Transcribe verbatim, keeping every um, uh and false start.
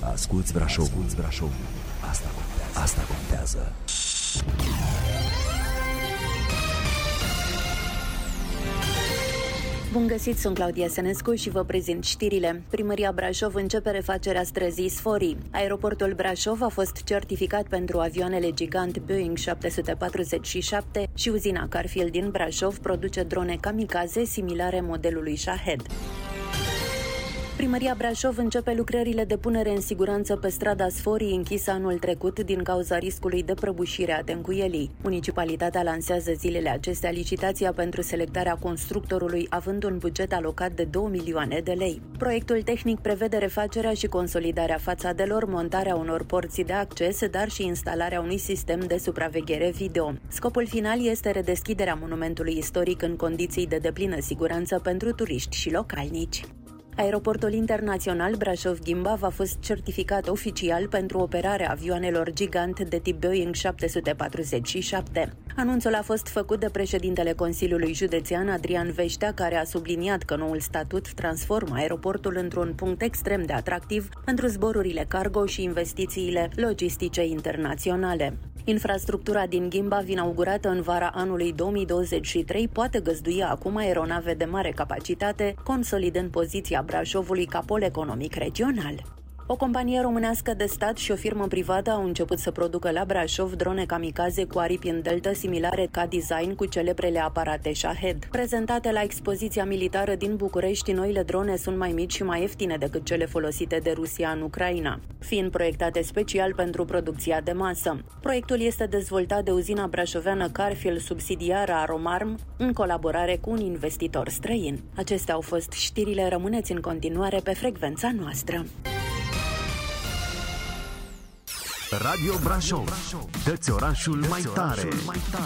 Asculți Brașov, Brașov. Asta contează. Asta contează. Bun găsit, sunt Claudia Senescu și vă prezint știrile. Primăria Brașov începe refacerea străzii Sforii. Aeroportul Brașov a fost certificat pentru avioanele gigant Boeing șapte sute patruzeci și șapte și uzina Carfield din Brașov produce drone kamikaze similare modelului Shahed. Primăria Brașov începe lucrările de punere în siguranță pe strada Sforii, închisă anul trecut din cauza riscului de prăbușire a tencuielii. Municipalitatea lansează zilele acestea licitația pentru selectarea constructorului, având un buget alocat de două milioane de lei. Proiectul tehnic prevede refacerea și consolidarea fațadelor, montarea unor porți de acces, dar și instalarea unui sistem de supraveghere video. Scopul final este redeschiderea monumentului istoric în condiții de deplină siguranță pentru turiști și localnici. Aeroportul internațional Brașov-Gimbav a fost certificat oficial pentru operarea avioanelor gigant de tip Boeing șapte sute patruzeci și șapte. Anunțul a fost făcut de președintele Consiliului Județean Adrian Veștea, care a subliniat că noul statut transformă aeroportul într-un punct extrem de atractiv pentru zborurile cargo și investițiile logistice internaționale. Infrastructura din Gimbav, inaugurată în vara anului două mii douăzeci și trei, poate găzdui acum aeronave de mare capacitate, consolidând poziția Brașovului ca pol economic regional. O companie românească de stat și o firmă privată au început să producă la Brașov drone kamikaze cu aripi în delta similare ca design cu celebrele aparate Shahed. Prezentate la expoziția militară din București, noile drone sunt mai mici și mai ieftine decât cele folosite de Rusia în Ucraina, fiind proiectate special pentru producția de masă. Proiectul este dezvoltat de uzina brașoveană Carfield, subsidiară a Romarm, în colaborare cu un investitor străin. Acestea au fost știrile, rămâneți în continuare pe frecvența noastră. Radio Brașov. Dă-ți orașul mai tare.